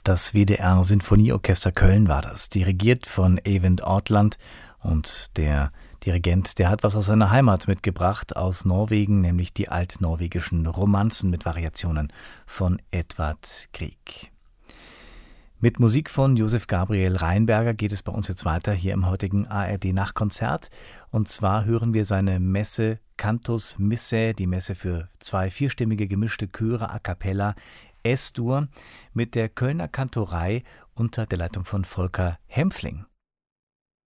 Das WDR Sinfonieorchester Köln war das, dirigiert von Eyvind Ortland. Und der Dirigent, der hat was aus seiner Heimat mitgebracht, aus Norwegen, nämlich die altnorwegischen Romanzen mit Variationen von Edvard Grieg. Mit Musik von Josef Gabriel Rheinberger geht es bei uns jetzt weiter hier im heutigen ARD-Nachtkonzert. Und zwar hören wir seine Messe Cantus Missae, die Messe für 2 vierstimmige gemischte Chöre a cappella, S-Dur, mit der Kölner Kantorei unter der Leitung von Volker Hempfling.